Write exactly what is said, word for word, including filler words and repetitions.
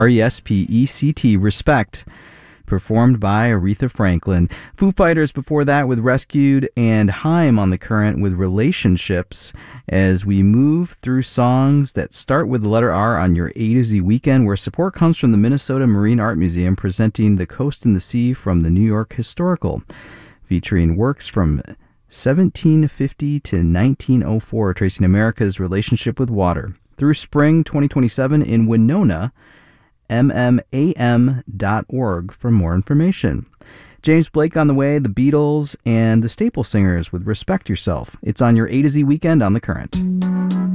R E S P E C T, Respect, performed by Aretha Franklin. Foo Fighters before that with Rescued, and Haim on the Current with Relationships, as we move through songs that start with the letter R on your A to Z weekend, where support comes from the Minnesota Marine Art Museum, presenting The Coast and the Sea from the New York Historical, featuring works from seventeen fifty to nineteen oh four, tracing America's relationship with water. Through spring twenty twenty-seven in Winona, m m a m dot org for more information. James Blake on the way, the Beatles, and the Staple Singers with Respect Yourself. It's on your A to Z weekend on The Current.